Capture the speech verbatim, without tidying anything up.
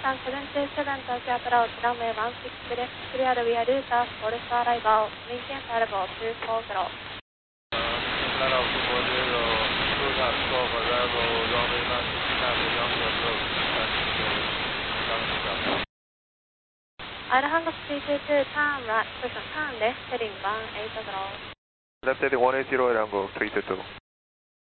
Nissan seven two seven Tokyo approach runway one six left cleared via Lutas Golf arrival, maintain arrival two four zero. Lara two four zero, Lutas Golf arrival, runway one six left ground approach, and down. Airhang three two two, turn right, turn left, heading one eight zero. Left heading one eight zero, Airhang three two two.